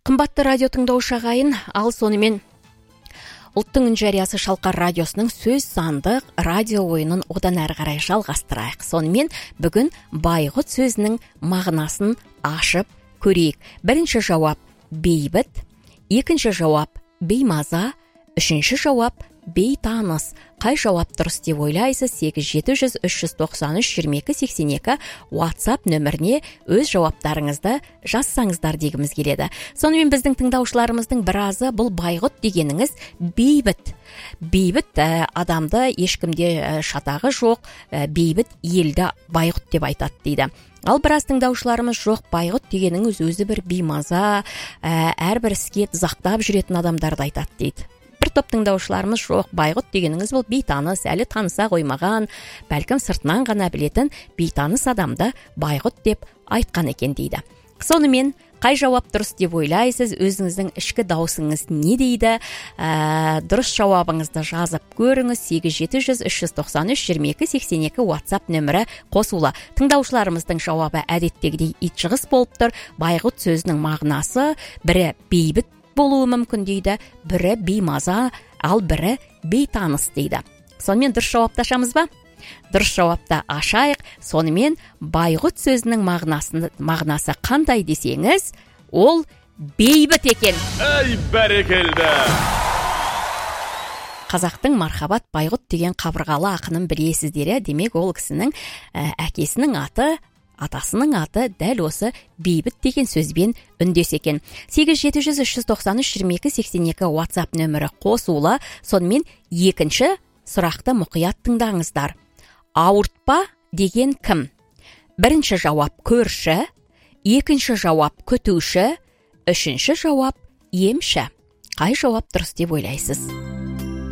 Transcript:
Қымбатты радио тыңдаушы ағайын, ал сонымен Ұлттың үн жариясы Шалқар радиосының сөз сандық радио ойынын одан әрі қарай жалғастырайық. Сонымен бүгін байғұт сөзінің мағынасын ашып көрейік. Бірінші жауап бейбіт, екінші жауап беймаза, үшінші жауап бейтаныс. Қай жауап дұрыс деп ойлайсыз? 8700-393-2282 WhatsApp нөміріне өз жауаптарыңызды жазсаңыздар дегіміз келеді. Сонымен біздің тыңдаушыларымыздың біразы бұл байғұт дегеніңіз бейбіт. Бейбіт адамды ешкімде шатағы жоқ, бейбіт елді байғұт деп айтады дейді. Ал біраз тыңдаушыларымыз жоқ, байғұт дегеніңіз өзі бір беймаза, әрбір іске зақтап жүретін адамдарды айтады дейді. Бір топ тыңдаушыларымыз жоқ, байғұт дегеніңіз бұл бейтаныс, әлі таныса қоймаған, бәлкім сыртынан ғана білетін бейтаныс адамды байғұт деп айтқан екен дейді. Сонымен қай жауап дұрыс деп ойлайсыз? Өзіңіздің ішкі даусыңыз не дейді? Дұрыс жауабыңызды жазып көріңіз. 8700-393-2282 WhatsApp нөмірі қосулы. Тыңдаушыларымыздың жауабы әдеттегідей итжығыс болып тұр. Байғұт сөзінің мағынасы бірі бейбіт болуы мүмкін дейді, бірі беймаза, ал бірі бейтаныс дейді. Сонымен дұрыс жауапты ашамыз ба? Дұрыс жауапты ашайық. Сонымен байғұт сөзінің мағынасы қандай десеңіз, ол бейбіт екен. Ей, бәрекелді! Қазақтың мархабат байғұт деген қабырғалы ақынын білесіздер. Демек ол кісінің әкесінің аты, атасының аты дәл осы бейбіт деген сөзбен үндес екен. 8700-393-2282 WhatsApp нөмірі қосулы. Сонымен екінші сұрақты мұқият тыңдаңыздар. Ауыртпа деген кім? Бірінші жауап көрші, екінші жауап күтуші, үшінші жауап емші. Қай жауап дұрыс деп ойлайсыз?